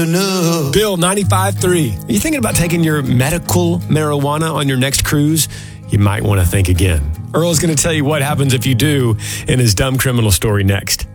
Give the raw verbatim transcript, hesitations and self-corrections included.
Bill ninety-five three. Are you thinking about taking your medical marijuana on your next cruise? You might want to think again. Earl's going to tell you what happens if you do in his dumb criminal story next.